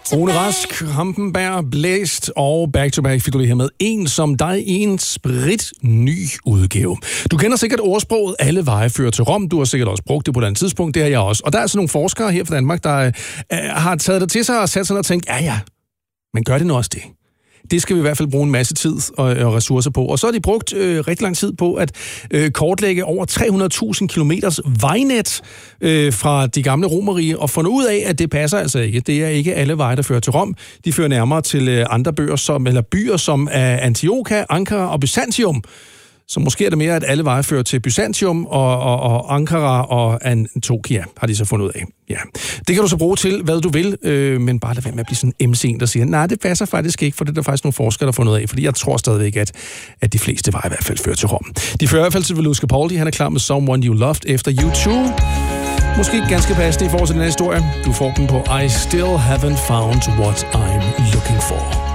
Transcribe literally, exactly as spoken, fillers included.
Rune Rask, Hampenberg, Blæst og Back to Back fik du det her med en som dig i en sprit ny udgave. Du kender sikkert ordsproget, alle veje fører til Rom. Du har sikkert også brugt det på et andet tidspunkt, det har jeg også. Og der er altså nogle forskere her fra Danmark, der øh, har taget det til sig og sat sig og tænkt, ja ja, men gør det nu også det. Det skal vi i hvert fald bruge en masse tid og, og ressourcer på. Og så har de brugt øh, rigtig lang tid på at øh, kortlægge over tre hundrede tusind kilometers vejnet øh, fra de gamle romerrige og fundet ud af, at det passer altså ikke. Det er ikke alle veje, der fører til Rom. De fører nærmere til øh, andre byer som, eller byer som er Antiochia, Ankara og Byzantium. Så måske er det mere, at alle veje fører til Byzantium og, og, og Ankara og Antiochia, har de så fundet ud af. Ja. Det kan du så bruge til, hvad du vil, øh, men bare lad være med at blive sådan en M C'en, der siger, nej, det passer faktisk ikke, for det er der faktisk nogle forskere, der har fundet ud af, fordi jeg tror stadigvæk, at, at de fleste veje i hvert fald fører til Rom. De fører i hvert fald til Veluska Capaldi, han er klar med Someone You Loved efter U to. Måske ganske passende i forhold til den her historie. Du får den på I Still Haven't Found What I'm Looking For.